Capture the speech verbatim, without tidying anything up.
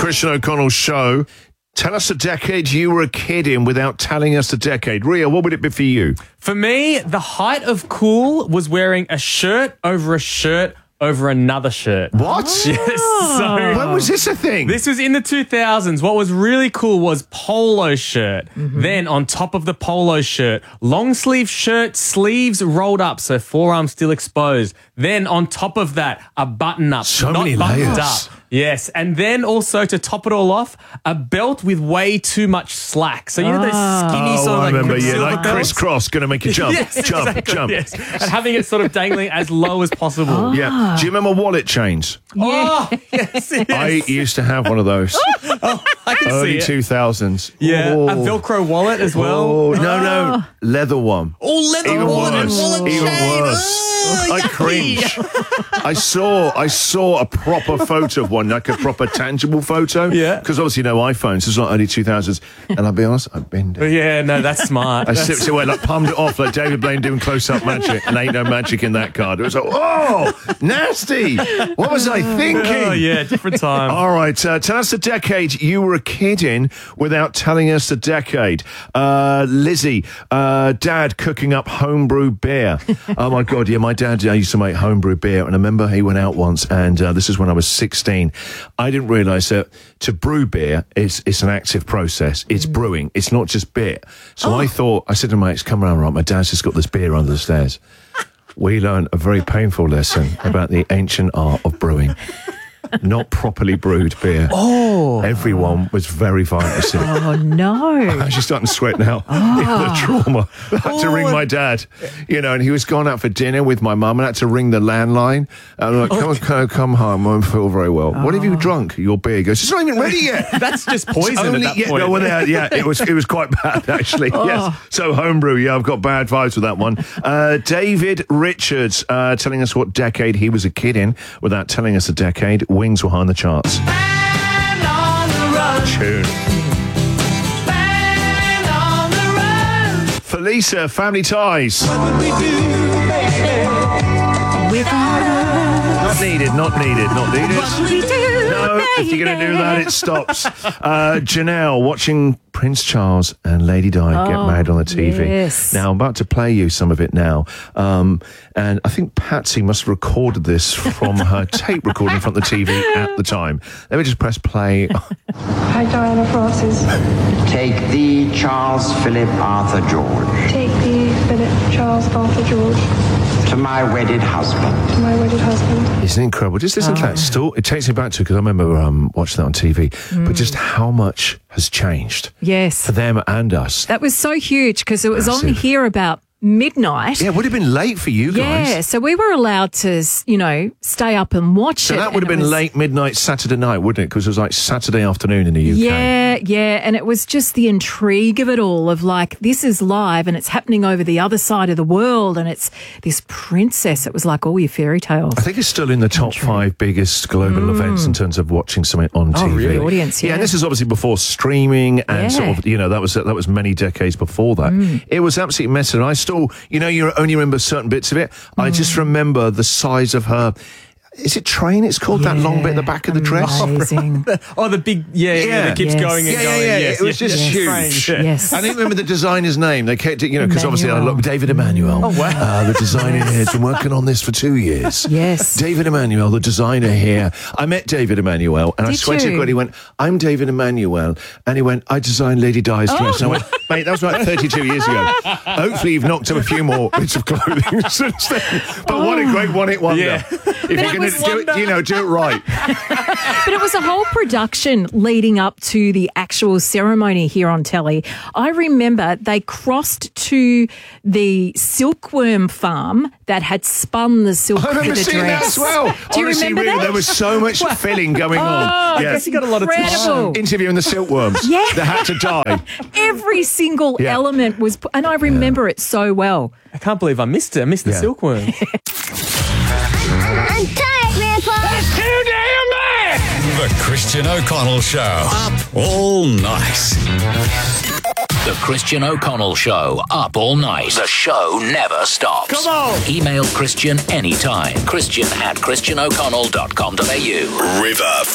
Christian O'Connell Show. Tell us a decade you were a kid in without telling us the decade. Ria, what would it be for you? For me, the height of cool was wearing a shirt over a shirt over another shirt. What? Yes. So when was this a thing? This was in the two thousands. What was really cool was polo shirt. Mm-hmm. Then on top of the polo shirt, long sleeve shirt, sleeves rolled up, so forearms still exposed. Then on top of that, a button up, so not many buttoned layers. up. Yes, and then also to top it all off, a belt with way too much slack. So you know those skinny oh, sort of I like remember, yeah, silver like belts? crisscross, going to make you jump, Yes, jump, exactly, jump. yes. And having it sort of dangling as low as possible. Oh. Yeah. Do you remember wallet chains? Oh, yes, yes. I used to have one of those. oh, I can Early see it. two thousands. Yeah, oh. a Velcro wallet as well. Oh, no, no, leather one. Oh, leather Even wallet and worse. wallet Even chain. worse. Oh, I yucky. cringe. I saw, I saw a proper photo of one, like a proper tangible photo. Yeah. Because obviously no iPhones. It's not early two thousands. And I'll be honest, I've been there. Yeah, no, that's smart. I That's- sipped away, like palmed it off, like David Blaine doing close-up magic, and ain't no magic in that card. It was like, oh, nasty. What was I thinking? Oh, yeah, different time. All right, uh, tell us the decade you were a kid in without telling us the decade. Uh, Lizzie, uh, Dad cooking up homebrew beer. Oh, my God, yeah, my dad uh, used to make homebrew beer, and I remember he went out once, and uh, this is when I was sixteen. I didn't realise that to brew beer, it's, it's an active process. It's brewing. It's not just beer. So Oh. I thought, I said to my mates, come around, right, my dad's just got this beer under the stairs. We learned a very painful lesson about the ancient art of brewing. Not properly brewed beer. Oh. Everyone was very violent. Oh, no. I'm actually starting to sweat now. Oh. The trauma. I had to ring my dad, you know, and he was gone out for dinner with my mum, and I had to ring the landline. And I'm like, come, come, come home. I don't feel very well. What have you drunk? Your beer. He goes, it's not even ready yet. That's just poison Only- at that yeah, point. no, well, yeah, yeah, it was it was quite bad actually. Yes. So homebrew, yeah, I've got bad vibes with that one. Uh, David Richards uh, telling us what decade he was a kid in without telling us the decade. Wings were high on the charts. Tune. Felisa, Family Ties. Not needed, not needed, not needed. No, if you're going to do that, it stops. Uh, Janelle, watching Prince Charles and Lady Di get Oh, married on the T V. yes. Now, I'm about to play you some of it now. Um, and I think Patsy must have recorded this from her tape recording from the T V at the time. Let me just press play. Hi, Diana Francis. Take thee, Charles Philip Arthur George, Take thee, Philip Charles Arthur George, to my wedded husband. to my wedded husband. Isn't it incredible? Just listen to that. Still, it takes me back to, because I remember um, watching that on T V, but just how much has changed Yes. for them and us. That was so huge because it was on Massive. here about midnight. Yeah, it would have been late for you guys. Yeah, so we were allowed to, you know, stay up and watch So it. that would have and it been was- late midnight Saturday night, wouldn't it? Because it was like Saturday afternoon in the U K. Yeah, yeah, and it was just the intrigue of it all of like, this is live and it's happening over the other side of the world and it's this princess. It was like all your fairy tales. I think it's still in the top five biggest global events in terms of watching something on Oh, T V. really? Audience, yeah. and this is obviously before streaming and Yeah. sort of, you know, that was that was many decades before that. It was absolutely massive. And I still, you know, you only remember certain bits of it. I just remember the size of her. Is it train? It's called that long bit at the back of the dress. Amazing. Oh, the big, yeah, yeah, Yeah. that keeps Yes. going and Yeah, going. yeah, yeah. Yes, It was yes, just yes. huge. Strange, yeah. Yes. I didn't remember the designer's name. They kept it, you know, because obviously I Emmanuel. love David Emmanuel. Oh, wow. Uh, the designer here has been working on this for two years. Yes. David Emmanuel, the designer here. I met David Emmanuel, and I Did swear to you? God, he went, I'm David Emmanuel. And he went, I designed Lady Di's dress. And I went, mate, that was like thirty-two years ago. Hopefully you've knocked up a few more bits of clothing since then. But what a great one-hit wonder. Yeah. If you're going was to do it, you know, do it right. But it was a whole production leading up to the actual ceremony here on telly. I remember they crossed to the silkworm farm that had spun the silk I for remember the seeing that dress. as well. Do you Honestly, remember really, that? there was so much filling going on. Oh, I guess he got a lot of Incredible. time. Interviewing the silkworms. Yeah. They had to die. Every single Yeah. element was, pu- and I remember it so well. I can't believe I missed it. I missed the Yeah. silkworm. I'm tired, Grandpa. The Christian O'Connell Show. Up all night. The Christian O'Connell Show. Up all night. The show never stops. Come on. Email Christian anytime. Christian at christian o'connell dot com dot a u. River